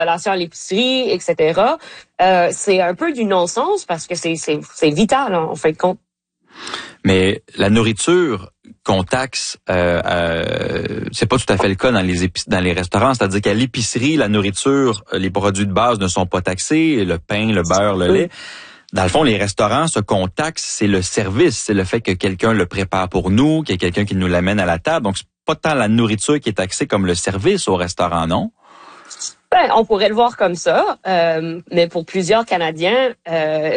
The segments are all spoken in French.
relations à l'épicerie, etc. C'est un peu du non-sens parce que c'est vital en fin de compte. Mais la nourriture qu'on taxe, c'est pas tout à fait le cas dans les restaurants. C'est-à-dire qu'à l'épicerie, la nourriture, les produits de base ne sont pas taxés, le pain, le beurre, le lait. Dans le fond, les restaurants, ce qu'on taxe, c'est le service, c'est le fait que quelqu'un le prépare pour nous, qu'il y a quelqu'un qui nous l'amène à la table. Donc, c'est pas tant la nourriture qui est taxée comme le service au restaurant, non? Ben, on pourrait le voir comme ça, mais pour plusieurs Canadiens, un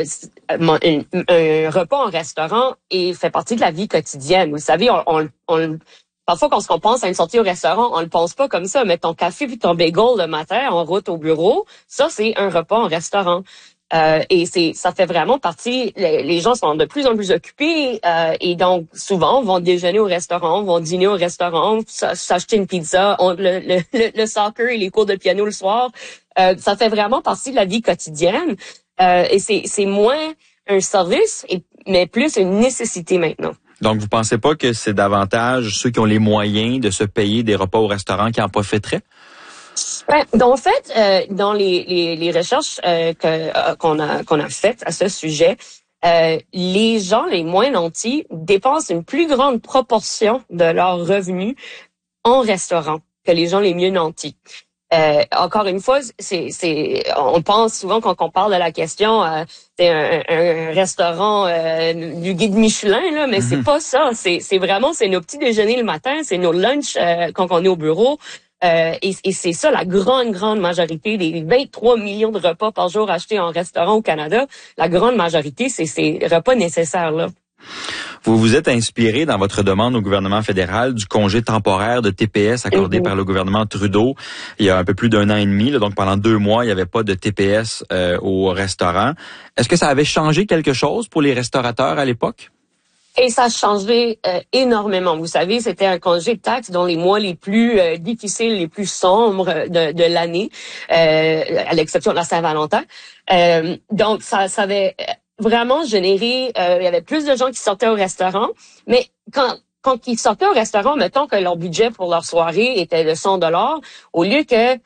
repas en restaurant fait partie de la vie quotidienne. Vous savez, parfois quand on pense à une sortie au restaurant, on le pense pas comme ça, mais ton café puis ton bagel le matin en route au bureau, ça c'est un repas en restaurant. Et ça fait vraiment partie. Les gens sont de plus en plus occupés et donc souvent vont déjeuner au restaurant, vont dîner au restaurant, s'acheter une pizza, le soccer et les cours de piano le soir. Ça fait vraiment partie de la vie quotidienne et c'est moins un service mais plus une nécessité maintenant. Donc vous pensez pas que c'est davantage ceux qui ont les moyens de se payer des repas au restaurant qui en profiteraient? Donc, en fait, dans les recherches qu'on a faites à ce sujet, les gens les moins nantis dépensent une plus grande proportion de leurs revenus en restaurant que les gens les mieux nantis. Encore une fois, on pense souvent quand on parle de la question, c'est un restaurant du guide Michelin là, mais c'est pas ça. C'est vraiment nos petits déjeuners le matin, c'est nos lunchs quand on est au bureau. Et c'est ça la grande majorité des 23 millions de repas par jour achetés en restaurant au Canada. La grande majorité, c'est ces repas nécessaires-là. Vous vous êtes inspiré dans votre demande au gouvernement fédéral du congé temporaire de TPS accordé par le gouvernement Trudeau il y a un peu plus d'1 an et demi. Là, donc pendant 2 mois, il n'y avait pas de TPS au restaurant. Est-ce que ça avait changé quelque chose pour les restaurateurs à l'époque? Et ça a changé énormément. Vous savez, c'était un congé de taxes dans les mois les plus difficiles, les plus sombres de l'année, à l'exception de la Saint-Valentin. Donc, ça avait vraiment généré... il y avait plus de gens qui sortaient au restaurant, mais quand ils sortaient au restaurant, mettons que leur budget pour leur soirée était de 100 $, au lieu que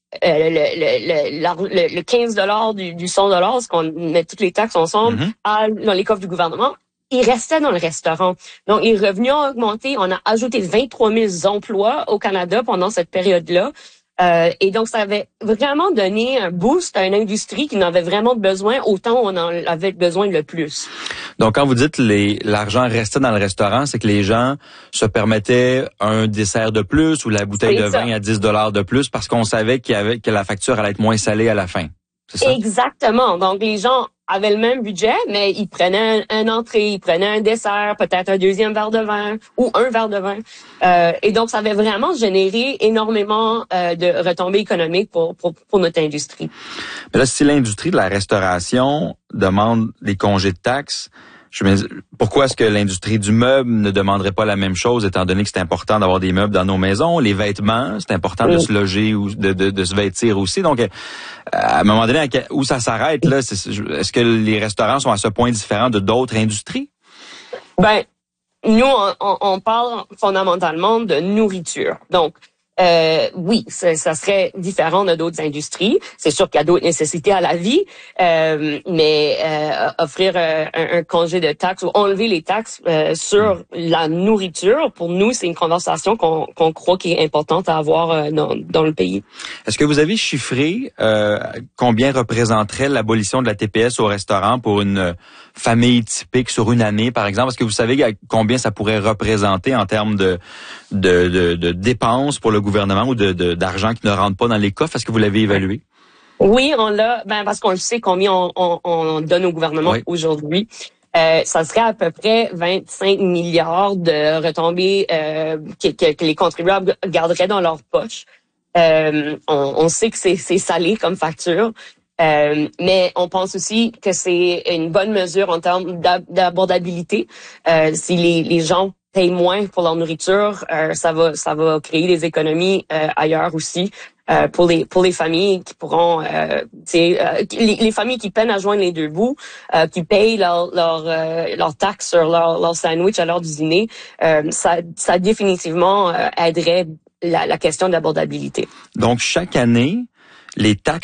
le 15 $ du 100 $, ce qu'on met toutes les taxes ensemble dans les coffres du gouvernement, ils restaient dans le restaurant. Donc, les revenus ont augmenté. On a ajouté 23 000 emplois au Canada pendant cette période-là. Et donc, ça avait vraiment donné un boost à une industrie qui en avait vraiment besoin, autant on en avait besoin le plus. Donc, quand vous dites l'argent restait dans le restaurant, c'est que les gens se permettaient un dessert de plus ou la bouteille de vin à 10 $ de plus parce qu'on savait que la facture allait être moins salée à la fin. C'est ça? Exactement. Donc, les gens avaient le même budget, mais ils prenaient un entrée, ils prenaient un dessert, peut-être un deuxième verre de vin ou un verre de vin. Et donc, ça avait vraiment généré énormément de retombées économiques pour notre industrie. Mais là, si l'industrie de la restauration demande des congés de taxes, pourquoi est-ce que l'industrie du meuble ne demanderait pas la même chose, étant donné que c'est important d'avoir des meubles dans nos maisons, les vêtements, c'est important de se loger ou de se vêtir aussi. Donc, à un moment donné, où ça s'arrête là, est-ce que les restaurants sont à ce point différents de d'autres industries? Ben, nous, on parle fondamentalement de nourriture. Donc, oui, ça serait différent de d'autres industries. C'est sûr qu'il y a d'autres nécessités à la vie, mais offrir un congé de taxes ou enlever les taxes sur la nourriture, pour nous, c'est une conversation qu'on croit qui est importante à avoir dans le pays. Est-ce que vous avez chiffré combien représenterait l'abolition de la TPS au restaurant pour une famille typique sur une année, par exemple? Est-ce que vous savez combien ça pourrait représenter en termes de dépenses pour le gouvernement ou d'argent qui ne rentre pas dans les coffres? Est-ce que vous l'avez évalué? Oui, on l'a, parce qu'on le sait combien on donne au gouvernement aujourd'hui. Ça serait à peu près 25 milliards de retombées que les contribuables garderaient dans leur poche. On sait que c'est salé comme facture. Mais on pense aussi que c'est une bonne mesure en termes d'abordabilité. Si les gens payent moins pour leur nourriture, ça va créer des économies ailleurs aussi. Pour les familles qui pourront les familles qui peinent à joindre les deux bouts, qui payent leur taxes sur leur sandwich à l'heure du dîner, ça définitivement aiderait la question de l'abordabilité. Donc chaque année, les taxes